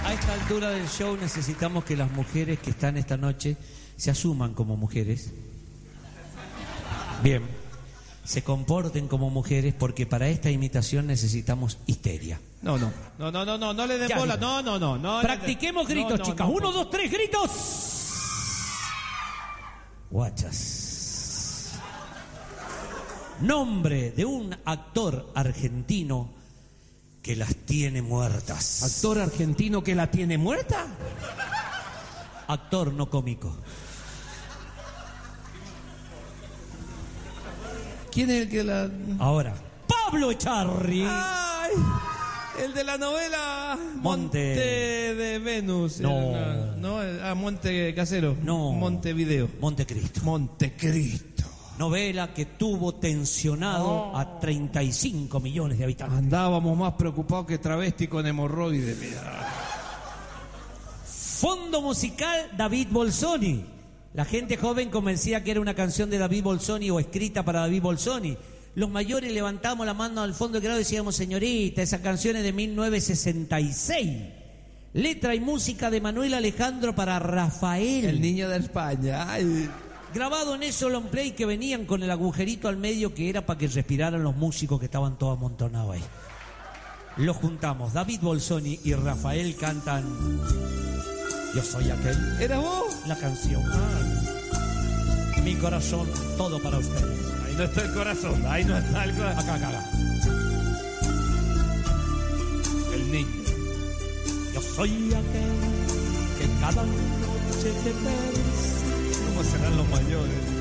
A esta altura del show necesitamos que las mujeres que están esta noche se asuman como mujeres. Bien. Se comporten como mujeres porque para esta imitación necesitamos histeria. No le den Ya, bola. digo. No. Practiquemos gritos, chicas. 1, 2, 3, gritos. Guachas. Nombre de un actor argentino que las tiene muertas. ¿Actor argentino que la tiene muerta? Actor no cómico. ¿Quién es el que la...? Ahora, Pablo Echarri. ¡Ay! El de la novela Monte de Venus. No. Monte Casero. No. Montevideo. Montecristo. Montecristo. Novela que tuvo tensionado a 35 millones de habitantes. Andábamos más preocupados que travesti con hemorroides. Mira. Fondo musical David Bolsoni. La gente joven convencía que era una canción de David Bolsoni o escrita para David Bolsoni. Los mayores levantamos la mano al fondo del grado y decíamos, señorita, esa canción es de 1966. Letra y música de Manuel Alejandro para Rafael. El niño de España. Ay. Grabado en esos long play que venían con el agujerito al medio que era para que respiraran los músicos que estaban todos amontonados ahí. Los juntamos. David Bolsoni y Rafael cantan Yo soy aquel. ¿Era vos? La canción. Mi corazón, todo para ustedes. Ahí no está el corazón. Ahí no está el corazón. Acá. El niño. Yo soy aquel que cada noche te persigue. ¿Cómo serán los mayores?